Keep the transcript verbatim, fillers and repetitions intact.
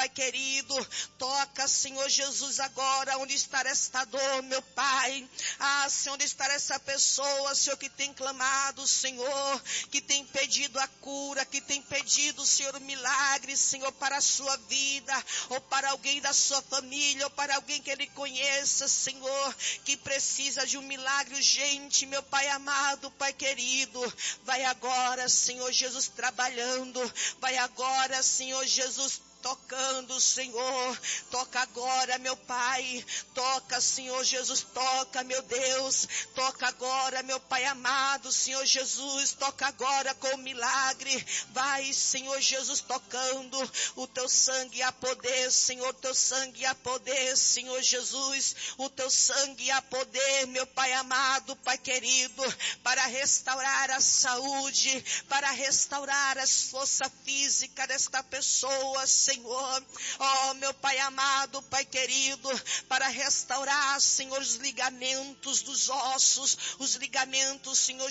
Pai querido. Toca, Senhor Jesus, agora onde está esta dor, meu Pai. Ah, Senhor, onde está essa pessoa, Senhor, que tem clamado, Senhor, que tem pedido a cura, que tem pedido, Senhor, o milagre, Senhor, para a sua vida, ou para alguém da sua família, ou para alguém que ele conheça, Senhor, que precisa de um milagre urgente, meu Pai amado, Pai querido. Vai agora, Senhor Jesus, trabalhando. Vai agora, Senhor Jesus, tocando, Senhor. Toca agora, meu Pai. Toca, Senhor Jesus, toca, meu Deus. Toca agora, meu Pai amado, Senhor Jesus. Toca agora com o milagre. Vai, Senhor Jesus, tocando. O teu sangue a poder, Senhor. Teu sangue a poder, Senhor Jesus. O teu sangue a poder, meu Pai amado, Pai querido, para restaurar a saúde, para restaurar as forças físicas desta pessoa, Senhor. Oh, meu Pai amado, Pai querido, para restaurar, Senhor, os ligamentos dos ossos, os ligamentos, Senhor